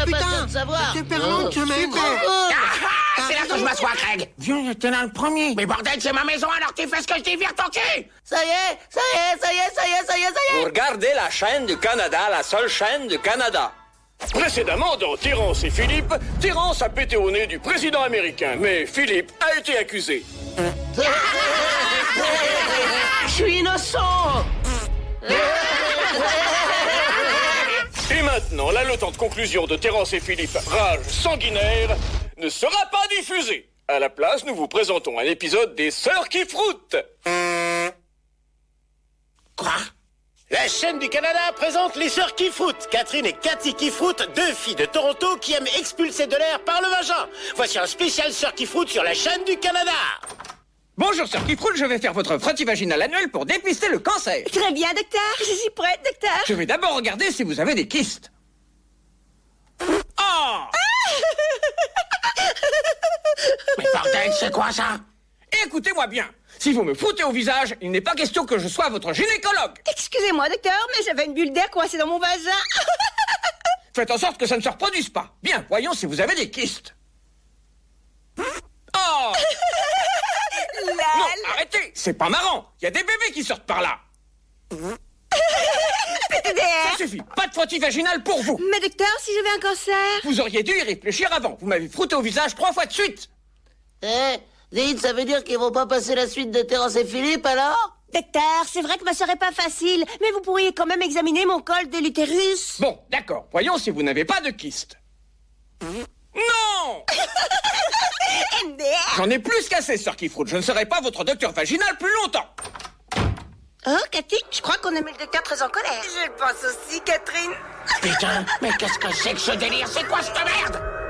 pas putain, besoin de savoir. super long, quand même. C'est là que je m'assois, Craig. Viens, j'étais là le premier. Mais bordel, c'est ma maison, alors tu fais ce que je dis, vire ton cul. Ça y est, ça y est, ça y est, ça y est, ça y est, ça y est. Vous regardez la chaîne du Canada, la seule chaîne du Canada. Précédemment, dans Terrence et Philippe, Terrence a pété au nez du président américain, mais Philippe a été accusé. Je suis innocent. Et maintenant, l'haletante conclusion de Terrence et Philippe, rage sanguinaire, ne sera pas diffusée. À la place, nous vous présentons un épisode des Sœurs qui froutent. Quoi? La chaîne du Canada présente les sœurs qui froutent. Catherine et Cathy qui froutent, deux filles de Toronto qui aiment expulser de l'air par le vagin. Voici un spécial sœurs qui froutent sur la chaîne du Canada. Bonjour, sœur Kifroul, je vais faire votre frottis vaginal annuel pour dépister le cancer. Très bien, docteur. Je suis prête, docteur. Je vais d'abord regarder si vous avez des kystes. Oh! Mais bordel, c'est quoi ça? Écoutez-moi bien. Si vous me foutez au visage, il n'est pas question que je sois votre gynécologue. Excusez-moi, docteur, mais j'avais une bulle d'air coincée dans mon vagin. Faites en sorte que ça ne se reproduise pas. Bien, voyons si vous avez des kystes. Oh! Non, arrêtez! C'est pas marrant. Il y a des bébés qui sortent par là. Ça suffit. Pas de frottis vaginal pour vous. Mais docteur, si j'avais un cancer... Vous auriez dû y réfléchir avant. Vous m'avez frotté au visage 3 fois de suite. Dites, ça veut dire qu'ils vont pas passer la suite de Terrence et Philippe, alors? Docteur, c'est vrai que ma soeur est pas facile, mais vous pourriez quand même examiner mon col de l'utérus. Bon, d'accord. Voyons si vous n'avez pas de kyste. Non! MDR. J'en ai plus qu'assez, sœur Kifroul. Je ne serai pas votre docteur vaginal plus longtemps. Oh, Cathy, je crois qu'on a mis le docteur très en colère. Je le pense aussi, Catherine. Putain, mais qu'est-ce que c'est que ce délire? C'est quoi cette merde?